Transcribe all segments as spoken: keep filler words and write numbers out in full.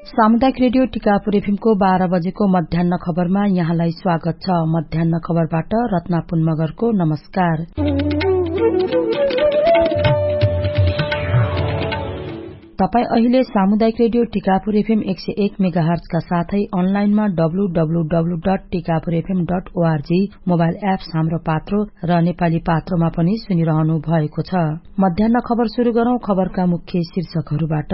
सामुदायिक रेडियो टिकापुर एफएमको बाह्र बजेको मध्याह्न खबरमा यहाँलाई स्वागत छ। मध्याह्न खबरबाट रत्ना पुन मगरको नमस्कार। तपाई अहिले सामुदायिक रेडियो टिकापुर एफएम एक सय एक मेगाहर्ज का साथै अनलाइनमा W W W dot Tikapur FM dot ORG mobile apps हाम्रो पात्रो र नेपाली पात्रोमा पनि सुनिरहनु भएको छ। मध्याह्न खबर शुरू गरौं खबरका मुख्य शीर्षकहरूबाट।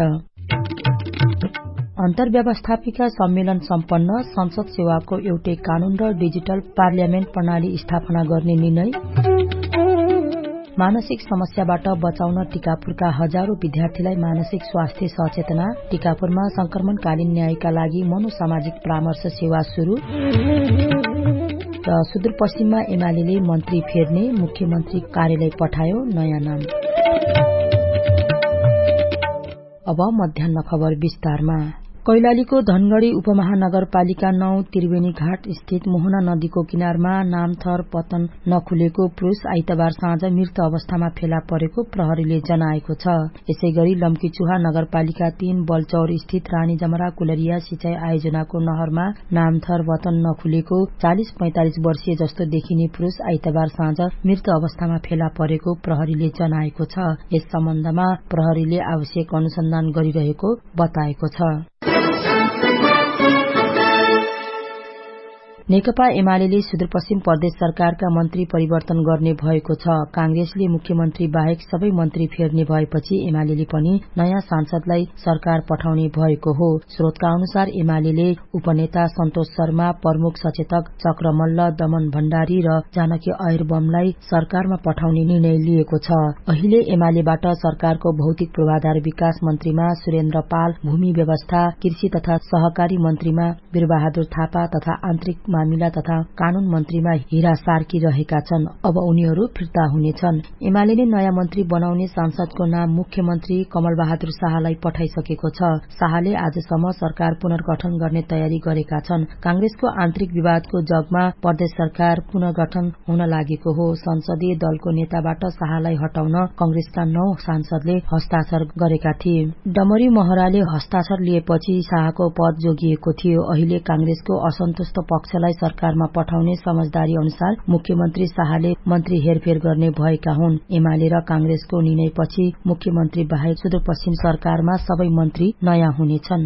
अन्तर्व्यवस्थापिका सम्मेलन सम्पन्न, संसद सेवाको एउटै कानून र डिजिटल पार्लियामेन्ट प्रणाली स्थापना गर्ने निर्णय, मानसिक समस्याबाट बचाउन टिकापुरका हजारौं विद्यार्थीलाई मानसिक स्वास्थ्य सचेतना, टिकापुरमा संक्रमणकालीन न्यायका लागि मनोसामाजिक परामर्श सेवा शुरू र सुदूरपश्चिममा एमालेले मन्त्री फेर्ने, मुख्यमन्त्री कार्यालय पठायो नयाँ नाम। अब मध्याह्न खबर विस्तारमा। कैलालीको धनगढ़ी उपमहानगरपालिका नौ त्रिवेणी घाट स्थित मोहना नदीको किनारमा नामथर पतन नखुलेको पुरूष आइतबार साँझ मृत अवस्थामा फेला परेको प्रहरीले जनाएको छ। यसैगरी लम्कीचुहा नगरपालिका तीन बलचौर स्थित रानी जमरा कुलरिया सिंचाई आयोजनाको नहरमा नामथर पतन नखुलेको चालिस पैंतालिस वर्षीय जस्तो देखिने पुरूष आइतबार साँझ मृत अवस्थामा फेला परेको प्रहरीले जनाएको छ। यस सम्बन्धमा प्रहरीले आवश्यक अनुसन्धान गरिरहेको बताएको छ। नेकपा एमालेले सुदूरपश्चिम प्रदेश सरकारका मन्त्री परिवर्तन गर्ने भएको छ। कांग्रेसले मुख्यमन्त्री बाहेक सबै मन्त्री फेर्ने भएपछि एमालेले पनि नयाँ सांसदलाई सरकार पठाउने भएको हो। स्रोतका अनुसार एमालेले उपनेता सन्तोष शर्मा, प्रमुख सचेतक चक्र मल्ल, दमन भण्डारी र जानकी ऐरबमलाई सरकारमा पठाउने निर्णय लिएको छ। अहिले एमालेबाट सरकारको भौतिक पूर्वाधार विकास मन्त्रीमा सुरेन्द्र पाल, भूमि व्यवस्था, कृषि तथा सहकारी मन्त्रीमा वीरबहादुर थापा तथा आन्तरिक मामिला तथा कानून मन्त्रीमा हीरा सार्की रहेका छन्। अब उनीहरू फिर्ता हुनेछन्। एमालेले नयाँ मन्त्री बनाउने सांसदको नाम मुख्यमन्त्री कमल बहादुर शाहलाई पठाइसकेको छ। शाहले आजसम्म सरकार पुनर्गठन गर्ने तयारी गरेका छन्। कांग्रेसको आन्तरिक विवादको जगमा प्रदेश सरकार पुनर्गठन हुन लागेको हो। संसदीय दलको नेताबाट शाहलाई हटाउन कंग्रेसका नौ सांसदले हस्ताक्षर गरेका थिए। डमरी महराले हस्ताक्षर लिएपछि शाहको पद जोगिएको थियो। अहिले कांग्रेसको असन्तुष्ट पक्षलाई सरकारमा पठाउने समझदारी अनुसार मुख्यमन्त्री शाहले मन्त्री हेरफेर गर्ने भएका हुन्। एमाले र कांग्रेसको निर्णयपछि मुख्यमन्त्री बाहेक सुदूरपश्चिम सरकारमा सबै मन्त्री नयाँ हुनेछन्।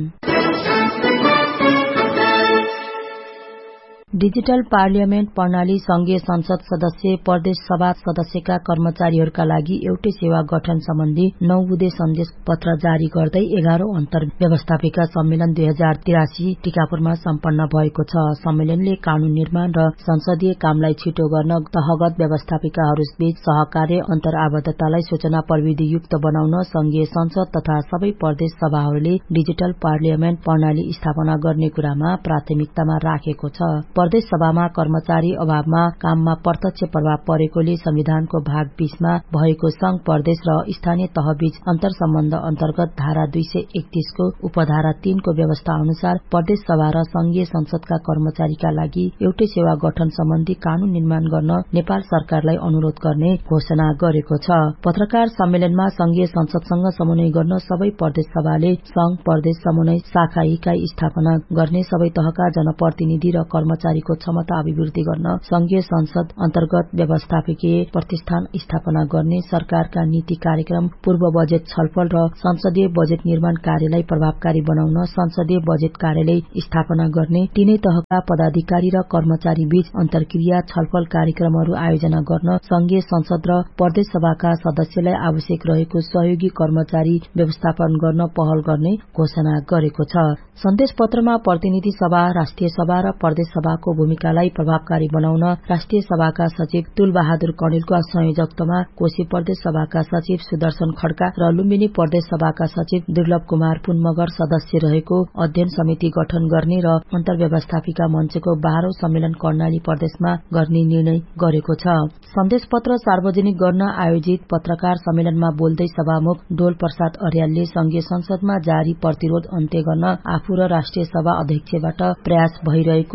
डिजिटल पार्लियामेन्ट प्रणाली संघीय संसद सदस्य, प्रदेश सभा सदस्यका कर्मचारीहरूका लागि एउटै सेवा गठन सम्बन्धी नौ बुँदे सन्देश पत्र जारी गर्दै एघारौं अन्तर व्यवस्थापिका सम्मेलन दुई हजार तिरासी टिकापुरमा सम्पन्न भएको छ। सम्मेलनले कानून निर्माण र संसदीय कामलाई छिटो गर्न तहगत व्यवस्थापिकाहरूबीच सहकार्य, अन्तर आबद्धतालाई सूचना प्रविधि युक्त बनाउन संघीय संसद तथा सबै प्रदेश सभाहरूले डिजिटल पार्लियामेन्ट प्रणाली स्थापना गर्ने कुरामा प्राथमिकतामा राखेको छ। प्रदेश सभामा कर्मचारी अभावमा काममा प्रत्यक्ष प्रभाव परेकोले संविधानको भाग बीसमा भएको संघ, प्रदेश र स्थानीय तहबीच अन्तर सम्बन्ध अन्तर्गत धारा दुई सय एकतीस को उपधारा तीन को व्यवस्था अनुसार प्रदेश सभा र संघीय संसदका कर्मचारीका लागि एउटै सेवा गठन सम्बन्धी कानून निर्माण गर्न नेपाल सरकारलाई अनुरोध गर्ने घोषणा गरेको छ। पत्रकार सम्मेलनमा संघीय संसदसँग समन्वय गर्न सबै प्रदेश सभाले संघ, प्रदेश समन्वय शाखा इकाई स्थापना गर्ने, सबै तहका जनप्रतिनिधि र कर्मचारी को क्षमता अभिवृद्धि गर्न संघीय संसद अन्तर्गत व्यवस्थापकीय प्रतिष्ठान स्थापना गर्ने, सरकारका नीति कार्यक्रम, पूर्व बजेट छलफल र संसदीय बजेट निर्माण कार्यलाई प्रभावकारी बनाउन संसदीय बजेट कार्यालय स्थापना गर्ने, तीनै तहका पदाधिकारी र कर्मचारी बीच अन्तर्क्रिया छलफल कार्यक्रमहरू आयोजना गर्न, संघीय संसद र प्रदेश सभाका सदस्यलाई आवश्यक रहेको सहयोगी कर्मचारी व्यवस्थापन गर्न पहल गर्ने घोषणा गरेको छ। सन्देश पत्रमा प्रतिनिधि सभा, राष्ट्रिय सभा र प्रदेश सभाको भूमिकालाई प्रभावकारी बनाउन राष्ट्रिय सभाका सचिव तुल बहादुर कणेलको संयोजकत्वमा कोशी प्रदेश सभाका सचिव सुदर्शन खड्का र लुम्बिनी प्रदेश सभाका सचिव दुर्लभ कुमार पुन मगर सदस्य रहेको अध्ययन समिति गठन गर्ने र अन्तर्व्यवस्थापिका मञ्चको बाह्रौं सम्मेलन कर्णाली प्रदेशमा गर्ने निर्णय गरेको छ। सन्देश पत्र सार्वजनिक गर्न आयोजित पत्रकार सम्मेलनमा बोल्दै सभामुख डोल प्रसाद अर्यालले संघीय संसदमा जारी प्रतिरोध अन्त्य गर्न आफू र राष्ट्रिय सभा अध्यक्षबाट प्रयास भइरहेको र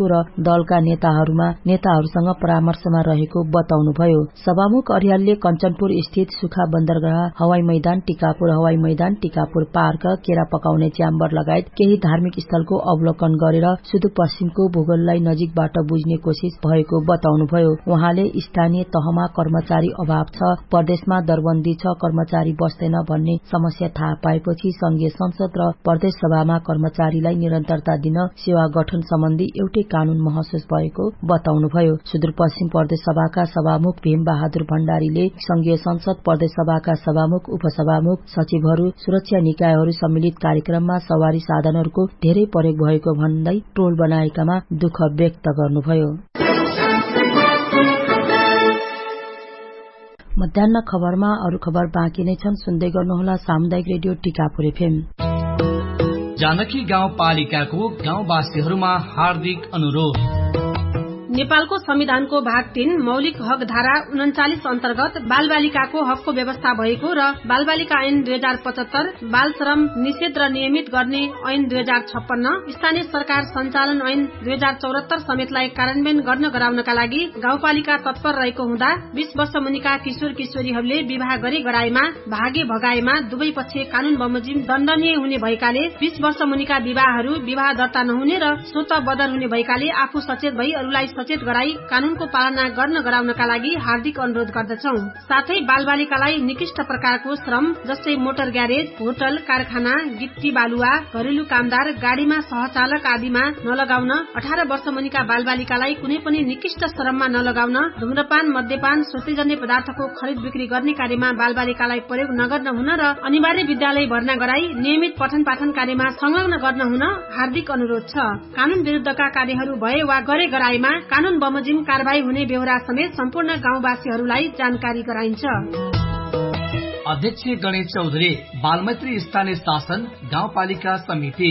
दलका नेताहरूमा नेताहरूसँग परामर्शमा रहेको बताउनुभयो। सभामुख अर्यालले कञ्चनपुर स्थित सुखा बन्दरगाह, हवाई मैदान, टिकापुर हवाई मैदान, टिकापुर पार्क, केरा पकाउने च्याम्बर लगायत केही धार्मिक स्थलको अवलोकन गरेर सुदूरपश्चिमको भूगोललाई नजिकबाट बुझ्ने कोशिश भएको बताउनुभयो। उहाँले स्थानीय तहमा कर्मचारी अभाव छ, प्रदेशमा दरबन्दी छ, कर्मचारी बस्दैन भन्ने समस्या थाहा पाएपछि संघीय संसद र प्रदेश सभामा कर्मचारीलाई निरन्तरता दिन सेवा गठन सम्बन्धी एउटै कानून महसुस भएको बताउनुभयो। सुदूरपश्चिम प्रदेश सभाका सभामुख भीम बहादुर भण्डारीले संघीय संसद, प्रदेश सभाका सभामुख, उपसभामुख, सचिवहरू, सुरक्षा निकायहरू सम्मिलित कार्यक्रममा सवारी साधनहरूको धेरै प्रयोग भएको भन्दै टोल बनाएकामा दुःख व्यक्त गर्नुभयो। मध्याह्न खबरमा अरू खबर बाँकी नै छन्, सुन्दै गर्नुहोला सामुदायिक रेडियो टिकापुर एफएम। जानकी गाउँपालिकाको गाउँवासीहरूमा हार्दिक अनुरोध। नेपालको संविधानको भाग तीन मौलिक हक धारा उन्चालिस अन्तर्गत बाल बालिकाको हकको व्यवस्था भएको र बाल बालिका ऐन दुई हजार पचहत्तर, बाल श्रम निषेध र नियमित गर्ने ऐन दुई हजार छप्पन्न, स्थानीय सरकार सञ्चालन ऐन दुई हजार चौरात्तर समेतलाई कार्यान्वयन गर्न गराउनका लागि गाउँपालिका तत्पर रहेको हुँदा बीस वर्ष मुनिका किशोर किशोरीहरूले विवाह गरे गराएमा, भागे भगाएमा दुवै पक्ष कानून बमोजिम दण्डनीय हुने भएकाले बीस वर्ष मुनिका विवाहहरू विवाह दर्ता नहुने र स्वतः बदर हुने भएकाले आफू सचेत भई अरूलाई सचेत गराई कानूनको पालना गर्न गराउनका लागि हार्दिक अनुरोध गर्दछौं। साथै बाल बालिकालाई निकृष्ट प्रकारको श्रम जस्तै मोटर ग्यारेज, होटल, कारखाना, गिट्टी बालुवा, घरेलु कामदार, गाडीमा सहचालक आदिमा नलगाउन, अठार वर्ष मुनिका बाल बालिकालाई कुनै पनि निकृष्ट श्रममा नलगाउन, धुम्रपान, मद्यपान, श्वेतजन्य पदार्थको खरिद बिक्री गर्ने कार्यमा बाल बालिकालाई प्रयोग नगर्न हुन र अनिवार्य विद्यालय भर्ना गराई नियमित पठन पाठन कार्यमा संलग्न गर्न हुन हार्दिक अनुरोध छ। कानून विरुद्धका कार्यहरू भए वा गरे गराएमा कानून बमोजिम कारबाही हुने बेहोरा समेत सम्पूर्ण गाउँवासीहरूलाई जानकारी गराइन्छ। अध्यक्ष गणेश चौधरी, बालमैत्री स्थानीय शासन गाउँपालिका समिति।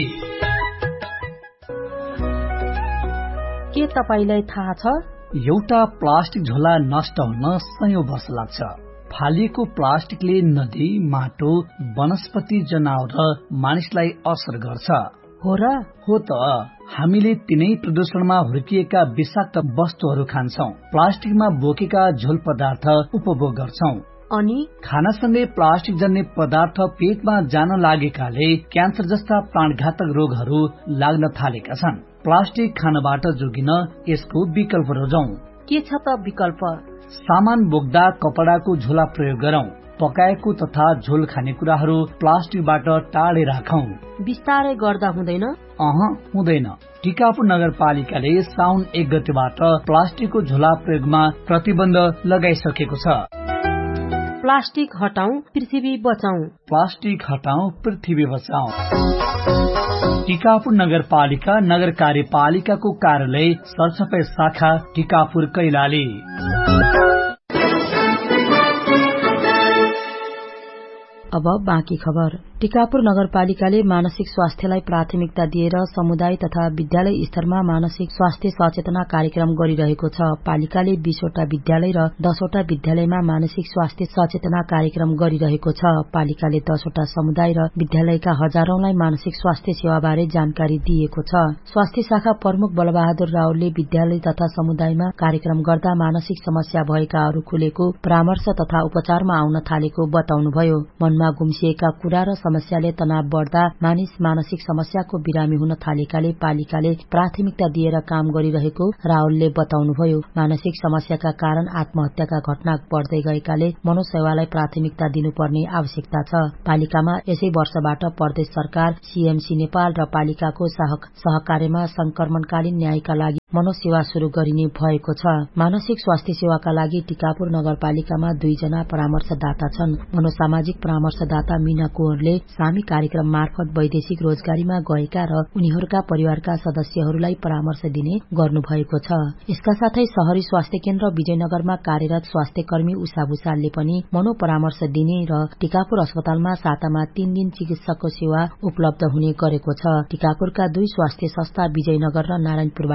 के तपाईलाई थाहा छ एउटा प्लास्टिक झोला नष्ट हुन सयौं वर्ष लाग्छ। फालिएको प्लास्टिकले नदी, माटो, वनस्पति, जनावर र मानिसलाई असर गर्छ। हो र? हो त। हामीले तिनै प्रदूषणमा हुर्किएका विषाक्त वस्तुहरू खान्छौं, प्लास्टिकमा बोकेका झोल पदार्थ उपभोग गर्छौं अनि खानासँगै प्लास्टिक जन्य पदार्थ पेटमा जान लागेकाले क्यान्सर जस्ता प्राणघातक रोगहरू लाग्न थालेका छन्। प्लास्टिक खानबाट जोगिन यसको विकल्प रोजौं। के छ त विकल्प? सामान बोक्दा कपडाको झोला प्रयोग गरौं। पकाएको तथा झोल खानेकुराहरू प्लास्टिकबाट टाढे राखौं। बिस्तारै गर्दा हुँदैन? अह हुँदैन। टिकापुर नगरपालिकाले साउन एक गतेबाट प्लास्टिकको झोला प्रयोगमा प्रतिबन्ध लगाइसकेको छ। प्लास्टिक हटाऊ, पृथ्वी बचाऊ। प्लास्टिक हटाऊ, पृथ्वी बचाऊ। टिकापुर नगरपालिका नगर कार्यपालिकाको कार्यालय सरसफाई शाखा टिकापुर कैलाली। अब बाँकी खबर। टिकापुर नगरपालिकाले मानसिक स्वास्थ्यलाई प्राथमिकता दिएर समुदाय तथा विद्यालय स्तरमा मानसिक स्वास्थ्य सचेतना कार्यक्रम गरिरहेको छ। पालिकाले बीसवटा विद्यालय र दसवटा विद्यालयमा मानसिक स्वास्थ्य सचेतना कार्यक्रम गरिरहेको छ। पालिकाले दसवटा समुदाय र विद्यालयका हजारौंलाई मानसिक स्वास्थ्य सेवाबारे जानकारी दिएको छ। स्वास्थ्य शाखा प्रमुख बलबहादुर रावलले विद्यालय तथा समुदायमा कार्यक्रम गर्दा मानसिक समस्या भएकाहरू खुलेको परामर्श तथा उपचारमा आउन थालेको बताउनुभयो। मनमा गुम्सिएका कुरा र समस्याले तनाव बढ्दा मानिस मानसिक समस्याको बिरामी हुन थालेकाले पालिकाले प्राथमिकता दिएर काम गरिरहेको रावलले बताउनुभयो। मानसिक समस्याका कारण आत्महत्याका घटना बढ्दै गएकाले मनोसेवालाई प्राथमिकता दिनुपर्ने आवश्यकता छ। पालिकामा यसै वर्षबाट प्रदेश सरकार, सीएमसी नेपाल र पालिकाको सहकार्यमा संक्रमणकालीन न्यायका लागि मनोसेवा शुरू गरिने भएको छ। मानसिक स्वास्थ्य सेवाका लागि टिकापुर नगरपालिकामा दुईजना परामर्शदाता छन्। मनोसामाजिक परामर्शदाता मीना कुँवरले सामी कार्यक्रम मार्फत वैदेशिक रोजगारीमा गएका र उनीहरूका परिवारका सदस्यहरूलाई परामर्श दिने गर्नुभएको छ। यसका साथै शहरी स्वास्थ्य केन्द्र विजयनगरमा कार्यरत स्वास्थ्य कर्मी उषा भूषालले पनि मनोपरामर्श दिने र टिकापुर अस्पतालमा सातामा तीन दिन चिकित्सकको सेवा उपलब्ध हुने गरेको छ। टिकापुरका दुई स्वास्थ्य संस्था विजयनगर र नारायणपुरबाट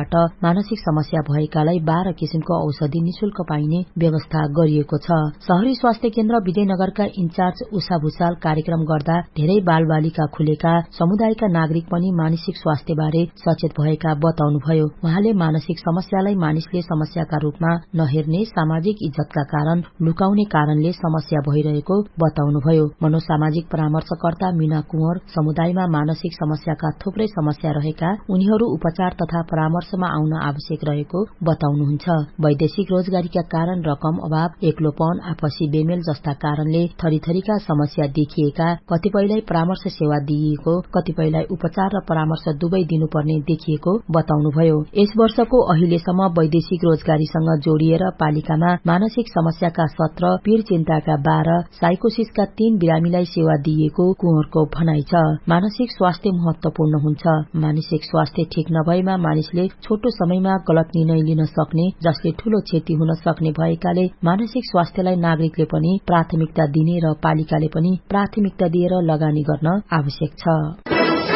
मानसिक समस्या भएकालाई बाह्र किसिमको औषधि निशुल्क पाइने व्यवस्था गरिएको छ। शहरी स्वास्थ्य केन्द्र विजयनगरका इन्चार्ज उषा भूषाल कार्यक्रम गर्दा धेरै बालबालिका खुलेका समुदायका नागरिक पनि मानसिक स्वास्थ्य बारे सचेत भएका बताउनुभयो। उहाँले मानसिक समस्यालाई मानिसले समस्याका रूपमा नहेर्ने, सामाजिक इज्जतका कारण लुकाउने कारणले समस्या भइरहेको बताउनुभयो। मनोसामाजिक परामर्शकर्ता मीना कुँवर समुदायमा मानसिक समस्याका थुप्रै समस्या रहेका उनीहरू उपचार तथा परामर्शमा आउन आवश्यक रहेको बताउनुहुन्छ। वैदेशिक रोजगारीका कारण रकम अभाव, एक्लोपन, आपसी बेमेल जस्ता कारणले थरीथरीका समस्या देखिएका, कतिपयलाई परामर्श सेवा दिइएको, कतिपयलाई उपचार र परामर्श दुवै दिनुपर्ने देखिएको बताउनुभयो। यस वर्षको अहिलेसम्म वैदेशिक रोजगारीसँग जोडिएर पालिकामा मानसिक समस्याका सत्र, पीड़ चिन्ताका बाह्र, साइकोसिसका तीन बिरामीलाई सेवा दिइएको कुँवरको भनाइ छ। मानसिक स्वास्थ्य महत्वपूर्ण हुन्छ। मानसिक स्वास्थ्य ठीक नभएमा मानिसले छोटो समयमा गलत निर्णय लिन सक्ने, जसले ठूलो क्षति हुन सक्ने भएकाले मानसिक स्वास्थ्यलाई नागरिकले पनि प्राथमिकता दिने र पालिकाले पनि प्राथमिकता दिएर लगानी गर्न आवश्यक छ।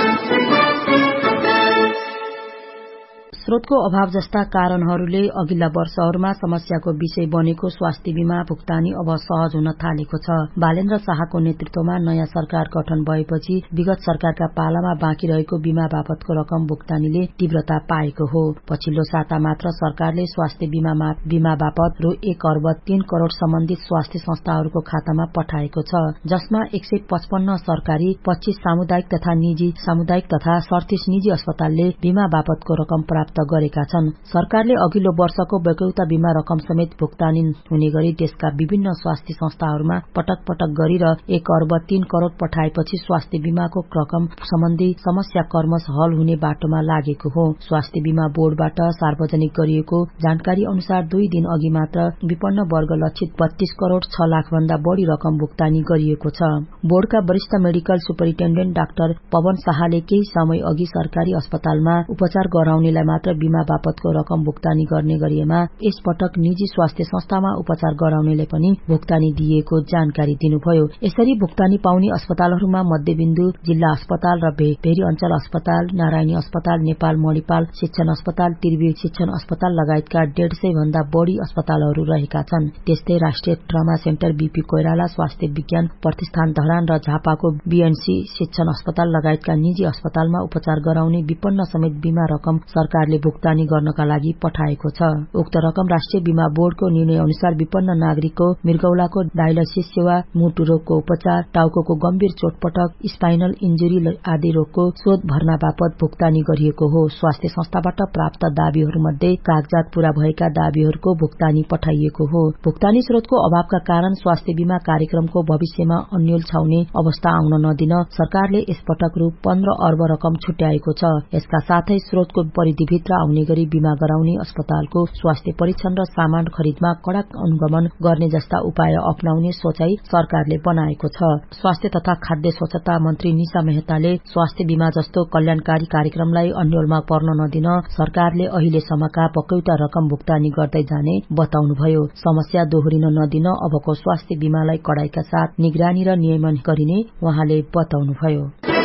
स्रोतको अभाव जस्ता कारणहरूले अघिल्ला वर्षहरूमा समस्याको विषय बनेको स्वास्थ्य बीमा भुक्तानी अब सहज हुन थालेको छ। बालेन्द्र शाहको नेतृत्वमा नयाँ सरकार गठन भएपछि विगत सरकारका पालामा बाँकी रहेको बीमा बापतको रकम भुक्तानीले तीव्रता पाएको हो। पछिल्लो साता मात्र सरकारले स्वास्थ्य बीमा बीमा बापत रु एक अर्ब तीन करोड़ सम्बन्धित स्वास्थ्य संस्थाहरूको खातामा पठाएको छ, जसमा एक सय पचपन्न सरकारी, पच्चीस सामुदायिक तथा निजी सामुदायिक तथा सड़तीस निजी अस्पतालले बीमा बापतको रकम प्राप्त गरेका छन्। सरकारले अघिल्लो वर्षको बैकुण्ठ बीमा रकम समेत भुक्तानी हुने गरी देशका विभिन्न स्वास्थ्य संस्थाहरूमा पटक पटक गरी र एक अर्ब तीन करोड़ पठाएपछि स्वास्थ्य बीमाको रकम सम्बन्धी समस्या कर्मश हल हुने बाटोमा लागेको हो। स्वास्थ्य बीमा बोर्डबाट सार्वजनिक गरिएको जानकारी अनुसार दुई दिन अघि मात्र विपन्न वर्ग लक्षित बत्तीस करोड़ छ लाख भन्दा बढ़ी रकम भुक्तानी गरिएको छ। बोर्डका वरिष्ठ मेडिकल सुपरिन्टेण्डेन्ट डाक्टर पवन शाहले केही समय अघि सरकारी अस्पतालमा उपचार गराउनेलाई मात्र बीमा बापतको रकम भुक्तानी गर्ने गरिएमा यस पटक निजी स्वास्थ्य संस्थामा उपचार गराउनेले पनि भुक्तानी दिएको जानकारी दिनुभयो। यसरी भुक्तानी पाउने अस्पतालहरूमा मध्यबिन्दु जिल्ला अस्पताल र भेरी अञ्चल अस्पताल, नारायणी अस्पताल, नेपाल मणिपाल शिक्षण अस्पताल, त्रिवी शिक्षण अस्पताल लगायतका डेढ़ सय भन्दा बढ़ी अस्पतालहरू रहेका छन्। त्यस्तै राष्ट्रिय ट्रमा सेन्टर, बीपी कोइराला स्वास्थ्य विज्ञान प्रतिष्ठान धरान र झापाको बीएनसी शिक्षण अस्पताल लगायतका निजी अस्पतालमा उपचार गराउने विपन्न समेत बीमा रकम सरकारले भुक्तानी गर्नका लागि पठाएको छ। उक्त रकम राष्ट्रिय बीमा बोर्डको निर्णय अनुसार विपन्न नागरिकको मृगौलाको डायलिसिस सेवा, मुटु रोगको उपचार, टाउको गम्भीर चोटपटक, स्पाइनल इन्जुरी आदि रोगको शोध भर्ना बापत भुक्तानी गरिएको हो। स्वास्थ्य संस्थाबाट प्राप्त दावीहरूमध्ये कागजात पूरा भएका दावीहरूको भुक्तानी पठाइएको हो। भुक्तानी स्रोतको अभावका कारण स्वास्थ्य बीमा कार्यक्रमको भविष्यमा अन्यल छाउने अवस्था आउन नदिन सरकारले यसपटक रु पन्ध्र अर्ब रकम छुट्याएको छ। यसका साथै स्रोतको परिधिभित्र आउने गरी बीमा गराउने अस्पतालको स्वास्थ्य परीक्षण र सामान खरिदमा कड़ा अनुगमन गर्ने जस्ता उपाय अपनाउने सोचाई सरकारले बनाएको छ। स्वास्थ्य तथा खाद्य स्वच्छता मन्त्री निशा मेहताले स्वास्थ्य बीमा जस्तो कल्याणकारी कार्यक्रमलाई अन्यलमा पर्न नदिन सरकारले अहिलेसम्मका बकौटा रकम भुक्तानी गर्दै जाने बताउनुभयो। समस्या दोहोरिन नदिन अबको स्वास्थ्य बीमालाई कड़ाईका साथ निगरानी र नियमन गरिने उहाँले बताउनुभयो।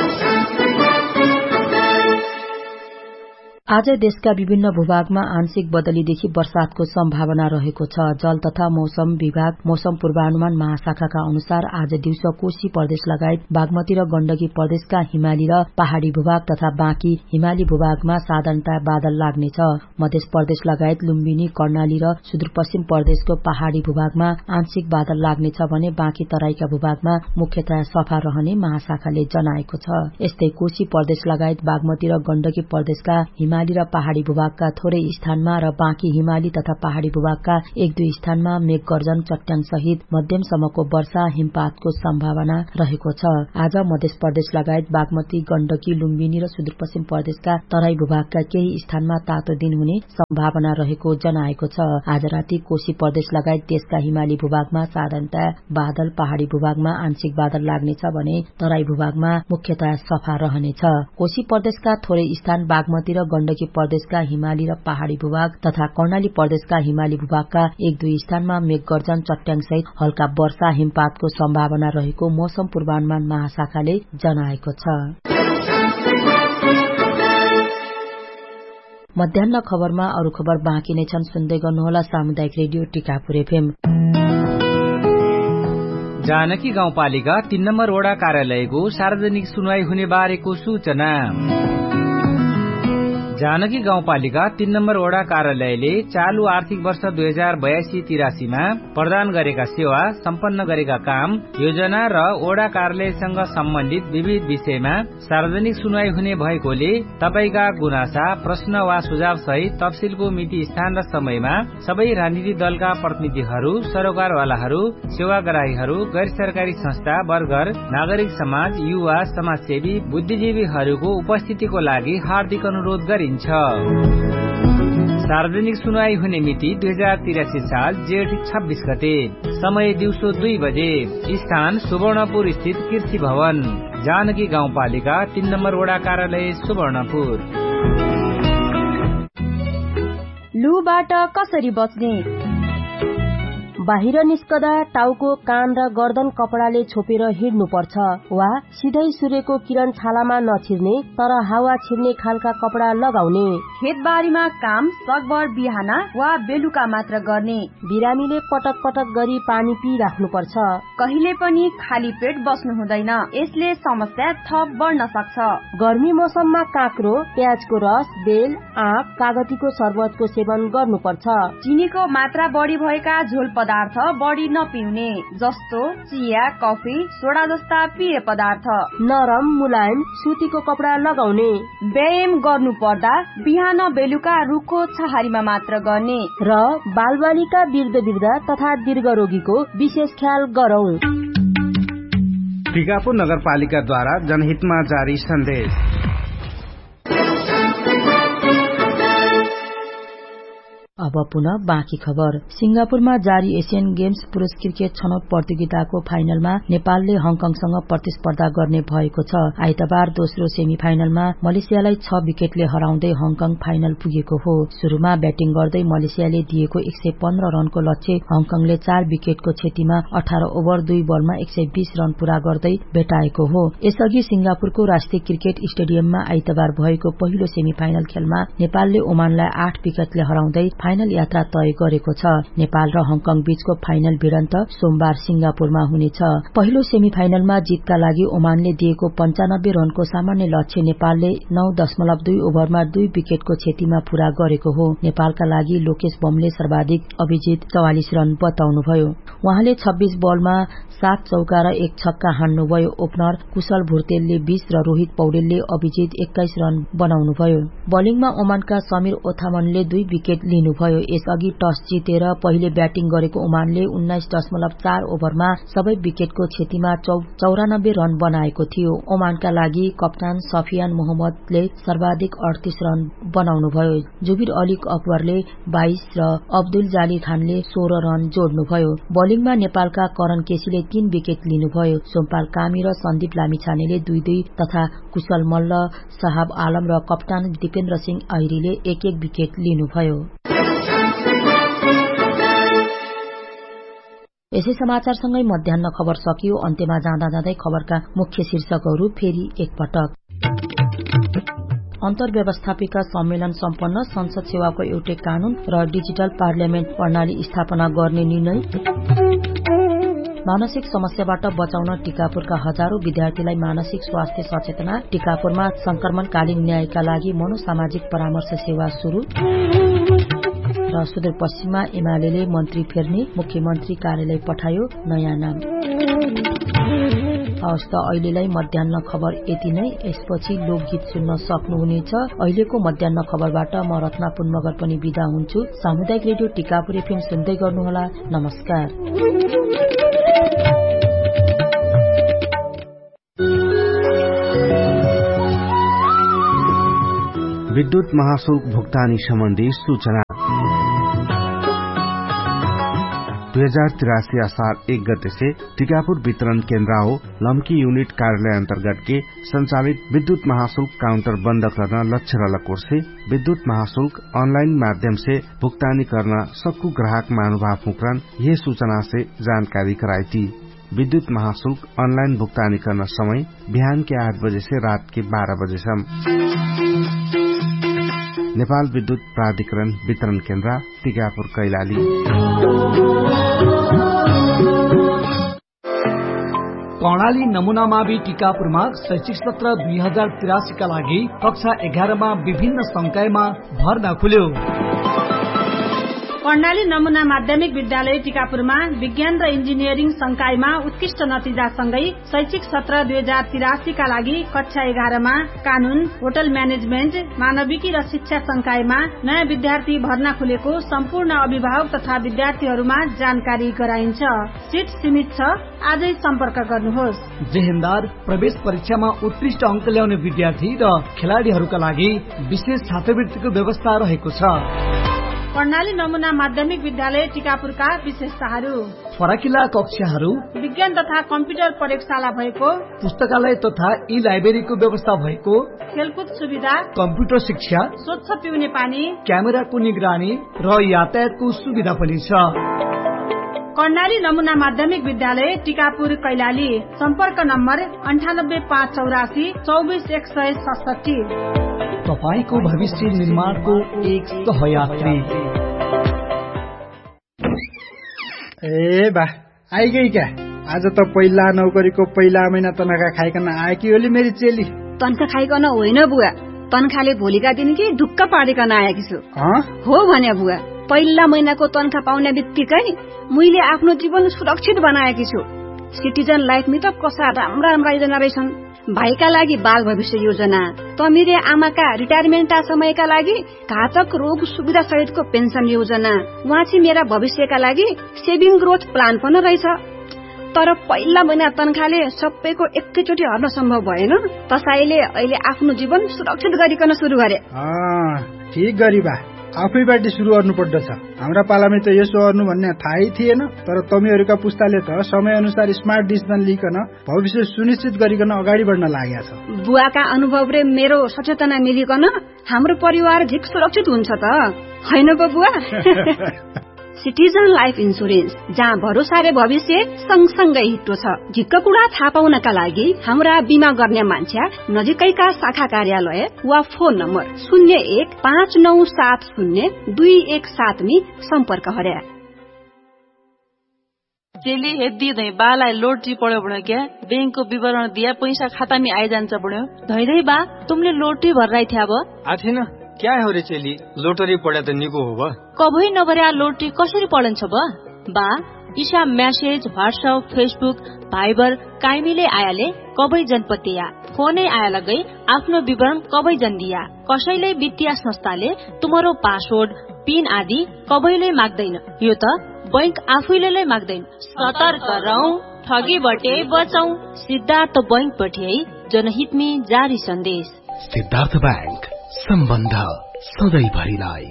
आज देशका विभिन्न भूभागमा आंशिक बदलीदेखि वर्षातको सम्भावना रहेको छ। जल तथा मौसम विभाग मौसम पूर्वानुमान महाशाखाका अनुसार आज दिउँसो कोशी प्रदेश लगायत बागमती र गण्डकी प्रदेशका हिमाली र पहाड़ी भूभाग तथा बाँकी हिमाली भूभागमा साधारणतया बादल लाग्नेछ। मध्य प्रदेश लगायत लुम्बिनी, कर्णाली र सुदूरपश्चिम प्रदेशको पहाड़ी भूभागमा आंशिक बादल लाग्नेछ भने बाँकी तराईका भूभागमा मुख्यतया सफा रहने महाशाखाले जनाएको छ। यस्तै कोशी प्रदेश लगायत बागमती र गण्डकी प्रदेशका हिमाली र पहाड़ी भूभागका थोरै स्थानमा र बाँकी हिमाली तथा पहाड़ी भूभागका एक दुई स्थानमा मेघ गर्जन, चट्याङ सहित मध्यमसम्मको वर्षा हिमपातको सम्भावना रहेको छ। आज मध्य प्रदेश लगायत बागमती, गण्डकी, लुम्बिनी र सुदूरपश्चिम प्रदेशका तराई भूभागका केही स्थानमा तातो दिन हुने सम्भावना रहेको जनाएको छ। आज राति कोशी प्रदेश लगायत देशका हिमाली भूभागमा साधारणतया बादल, पहाड़ी भूभागमा आंशिक बादल लाग्नेछ भने तराई भूभागमा मुख्यतया सफा रहनेछ। कोशी प्रदेशका थोरै स्थान, बागमती र गण्डकी प्रदेशका हिमाली र पहाड़ी भूभाग तथा कर्णाली प्रदेशका हिमाली भूभागका एक दुई स्थानमा मेघ गर्जन, चट्याङ सहित हल्का वर्षा हिमपातको सम्भावना रहेको मौसम पूर्वानुमान महाशाखाले जनाएको छ। मध्याह्न खबरमा अरू खबर बाँकी नै छन्, सुन्दै गर्नुहोला सामुदायिक रेडियो टिकापुर एफएम। जानकी गाउँपालिका तीन नम्बर वडा कार्यालयको सार्वजनिक सुनवाई हुने बारेको सूचना। जानकी गाउँपालिका तीन नम्बर वडा कार्यालयले चालू आर्थिक वर्ष दुई हजार बयासी तिरासीमा प्रदान गरेका सेवा, सम्पन्न गरेका काम, योजना र वडा कार्यालयसँग सम्बन्धित विविध विषयमा सार्वजनिक सुनवाई हुने भएकोले तपाईका गुनासा, प्रश्न वा सुझाव सहित तफसिलको मिति, स्थान र समयमा सबै राजनीतिक दलका प्रतिनिधिहरू, सरोकारवालाहरू, सेवाग्राहीहरू, गैर सरकारी संस्था, वर्गर, नागरिक समाज, युवा, समाजसेवी, बुद्धिजीवीहरूको उपस्थितिको लागि हार्दिक अनुरोध गरे। सार्वजनिक सुनवाई हुने मिति दुई हजार तिरासी साल जेठ छब्बीस गते, समय दिउँसो दुई बजे, स्थान सुवर्णपुर स्थित कृषि भवन, जानकी गाउँपालिका तीन नम्बर वडा कार्यालय सुवर्णपुर। लुबाट कसरी बच्ने? बाहिर निस्कदा टाउको, कान र गर्दन कपडाले छोपेर हिँड्नु पर्छ वा सिधै सूर्यको किरण छालामा नछिर्ने तर हावा छिर्ने खालका कपडा लगाउने। खेतबारीमा काम सकभर बिहान वा बेलुका मात्र गर्ने। बिरामीले पटक पटक गरी पानी पिइराख्नु पर्छ। कहिले पनि खाली पेट बस्नु हुँदैन, यसले समस्या थप बढ्न सक्छ। गर्मी मौसममा काँक्रो, प्याजको रस, बेल, आँप, कागतीको शरबतको सेवन गर्नुपर्छ। चिनीको मात्रा बढी भएका झोल पदार्थ बढी नपिउने, जस्तो चिया, कफी, सोडा जस्ता पेय पदार्थ। नरम मुलायम सुतीको कपडा लगाउने। व्यायाम गर्नु पर्दा बिहान बेलुका रुखो छहारीमा मात्र गर्ने र बालबालिका, वृद्ध वृद्धा तथा दीर्घ रोगीको विशेष ख्याल गरौं। टिकापुर नगरपालिकाद्वारा जनहितमा जारी सन्देश। अब पुनः बाँकी खबर। सिंगापुरमा जारी एसियन गेम्स पुरुष क्रिकेट छनौट प्रतियोगिताको फाइनलमा नेपालले हङकङसँग प्रतिस्पर्धा गर्ने भएको छ। आइतबार दोस्रो सेमी फाइनलमा मलेसियालाई छ विकेटले हराउँदै हङकङ फाइनल पुगेको हो। शुरूमा ब्याटिङ गर्दै मलेसियाले दिएको एक सय पन्ध्र रनको लक्ष्य हङकङले चार विकेटको क्षतिमा अठार ओभर दुई बलमा एक सय बीस रन पूरा गर्दै भेटाएको हो। यसअघि सिंगापुरको राष्ट्रिय क्रिकेट स्टेडियममा आइतबार भएको पहिलो सेमी फाइनल खेलमा नेपालले ओमानलाई आठ विकेटले हराउँदै फाइनल यात्रा तय गरेको छ। नेपाल र हङकङ बीचको फाइनल भिडन्त सोमबार सिंगापुरमा हुनेछ। पहिलो सेमी फाइनलमा जितका लागि ओमानले दिएको पञ्चानब्बे रनको सामान्य लक्ष्य नेपालले नौ दशमलव दुई ओभरमा दुई विकेटको क्षतिमा पूरा गरेको हो। नेपालका लागि लोकेश बमले सर्वाधिक अभिजित चौवालिस रन बताउनुभयो। उहाँले छब्बीस बलमा सात चौका र एक छक्का हान्नुभयो। ओपनर कुशल भुर्तेलले बीस र रोहित पौडेलले अभिजित एक्काइस रन बनाउनुभयो। बलिङमा ओमानका समीर ओथामनले दुई विकेट लिनुभयो। यसअघि टस जितेर पहिले ब्याटिङ गरेको ओमानले उन्नाइस दशमलव चार ओभरमा सबै विकेटको क्षतिमा चौरानब्बे रन बनाएको थियो। ओमानका लागि कप्तान सफियान मोहम्मदले सर्वाधिक अडतीस रन बनाउनुभयो। जुबिर अली अकबरले बाइस र अब्दुल जाली खानले सोह्र रन जोड्नुभयो। बलिङमा नेपालका करण केसीले तीन विकेट लिनुभयो। सोमपाल कामी र सन्दीप लामिछानेले दुई दुई तथा कुशल मल्ल, साहब आलम र कप्तान दिपेन्द्र सिंह ऐरीले एक एक विकेट लिनुभयो। यसै समाचारसँगै मध्याह्न खबर सकियो। अन्त्यमा जाँदा जाँदै खबरका मुख्य शीर्षकहरू फेरि एकपटक। अन्तर्व्यवस्थापिका सम्मेलन सम्पन्न, संसद सेवाको एउटै कानून र डिजिटल पार्लियामेन्ट प्रणाली स्थापना गर्ने निर्णय। मानसिक समस्याबाट बचाउन टिकापुरका हजारौं विद्यार्थीलाई मानसिक स्वास्थ्य सचेतना। टिकापुरमा संक्रमणकालीन न्यायका लागि मनोसामाजिक परामर्श सेवा शुरू। र सुदूरपश्चिममा एमाले मन्त्री फेर्ने, मुख्यमन्त्री कार्यालय पठायो नयाँ नाम। हवस् त अहिलेलाई मध्याह्न खबर यति नै। यसपछि लोकगीत सुन्न सक्नुहुनेछ। अहिलेको मध्याह्न खबरबाट म रत्ना पुनमगर पनि बिदा हुन्छु। सामुदायिक रेडियो टिकापुर एफएम सुन्दै गर्नुहोला। नमस्कार। विद्युत महाशुल्क भुक्तानी सम्बन्धी सूचना। दुई हजार तिरासी असार एक गते से टीकापुर वितरण केन्द्र हो लम्की यूनिट कार्यालय अंतर्गत के संचालित विद्युत महाशुल्क काउंटर बंद करना लक्ष्य रलकोर से विद्युत महाशुल्क ऑनलाइन माध्यम से भुगतानी करना सबको ग्राहक महानुभाव मुकरन ये सूचना से जानकारी कराई थी। विद्युत महाशुल्क ऑनलाइन भुगतानी करना समय बिहान के आठ बजे से रात के बारह बजे नेपाल विद्युत प्राधिकरण वितरण केन्द्र टिकापुर कैलाली। कर्णाली नमूना मावि टिकापुरमा शैक्षिक सत्र दुई हजार तिरासीका लागि कक्षा एघारमा विभिन्न संकायमा भर्ना खुल्यो। कर्णाली नमूना माध्यमिक विद्यालय टिकापुरमा विज्ञान र इन्जिनियरिङ संकायमा उत्कृष्ट नतिजासँगै शैक्षिक सत्र दुई हजार तिरासीका लागि कक्षा एघारमा कानून, होटल म्यानेजमेन्ट, मानविकी र शिक्षा संकायमा नयाँ विद्यार्थी भर्ना खुलेको सम्पूर्ण अभिभावक तथा विद्यार्थीहरूमा जानकारी गराइन्छ। सिट सीमित छ, आजै सम्पर्क गर्नुहोस्। जेहेन्दार प्रवेश परीक्षामा उत्कृष्ट अंक ल्याउने विद्यार्थी र खेलाड़ीहरूका लागि विशेष छात्रवृत्तिको व्यवस्था रहेको छ। कर्णाली नमूना माध्यमिक विद्यालय टिकापुरका विशेषताहरू: फराकिला कक्षाहरू, विज्ञान तथा कम्प्युटर प्रयोगशाला भएको, पुस्तकालय तथा ई लाइब्रेरीको व्यवस्था भएको, खेलकुद सुविधा, कम्प्युटर शिक्षा, स्वच्छ पिउने पानी, क्यामेराको निगरानी र यातायातको सुविधा पनि छ। कर्णाली नमूना माध्यमिक विद्यालय टिकापुर कैलाली। सम्पर्क नम्बर अन्ठानब्बे पाँच चौरासी चौबिस एक सय सडसठी। तपाईको भविष्य निर्माणको एक सहयात्री। ए बा आइगई क्या? आज त पहिला नौकरीको पहिला महिना तनखा खाइकन आएकी होली मेरी चेली। तनखा खाइकन होइन बुवा, तनखाले भोलिका दिन कि ढुक्क पारिकन आएकी छु। हो भने बुवा, पहिला महिनाको तनखा पाउने बित्तिकै मैले आफ्नो जीवन सुरक्षित बनाएकी छु। सिटिजन लाइफ मित कसा राम्रा राम्रा योजना रहेछन्। भाइका लागि बाल भविष्य योजना, तमिरे आमाका रिटायरमेन्टका समयका लागि घातक रोग सुविधा सहितको पेन्सन योजना, उहाँची मेरा भविष्यका लागि सेभिङ ग्रोथ प्लान पनि रहेछ। तर पहिला महिना तनखाले सबैको एकैचोटि हर्न सम्भव भएन। त्यसैले अहिले आफ्नो जीवन सुरक्षित गरिकन सुरु गरे। ठीक गरी बा, आफैबाट सुरु गर्नु पर्दछ। हाम्रा पालामा त यसो गर्नु भन्ने थाहै थिएन। तर तमीहरूका पुस्ताले त समय अनुसार स्मार्ट डिसिजन लिइकन भविष्य सुनिश्चित गरिकन अगाडि बढ्न लागेका छ। बुवाका अनुभव र मेरो सचेतना मिलिकन हाम्रो परिवार झिक सुरक्षित हुन्छ त हैन पो बुवा? सिटिजन लाइफ इन्सुरेन्स, जहाँ भरोसा र भविष्य सँगसँगै हिट्टो छ। झिक्क कुरा थाहा पाउनका लागि हाम्रा बिमा गर्ने मान्छे नजिकैका शाखा कार्यालय वा फोन नम्बर शून्य एक पाँच नौ सात शून्य दुई एक सात में सम्पर्क हरे। चेली हेदी धै बालाई लोटरी पढ्यो बढ्यो क्या? बैंकको विवरण दिया पैसा खाता में आइजान्छ बढ्यो। धै धै बा, तुमले लोटरी भर्राइ थिया बो? आथिन क्या हो रे चेली, लोटरी पढ्या त निको हो बा। कभै नभर्या लोटरी कसरी पढन्छ बा? बा Isha message WhatsApp Facebook Viber काइमीले आयाले कबै जनपतिया फोनै आया लगै आफ्नो विवरण कबै जन दिया। कसैले वित्तीय संस्थाले तुम्हारो पासवर्ड पिन आदि कबैले माग्दैन। यो त बैंक आफैले माग्दैन। सतर्क रहौं, ठगीबाट बचौं। सिद्धार्थ बैंक पठे जनहितमी जारी सन्देश। सिद्धार्थ बैंक, सम्बन्ध सधैँभरिलाई।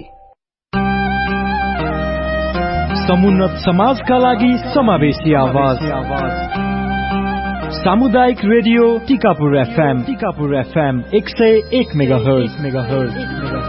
समुन्नत समाजका लागि समावेशी आवाज। सामुदायिक radio Tikapur FM, Tikapur FM एक सय एक मेगाहर्ज।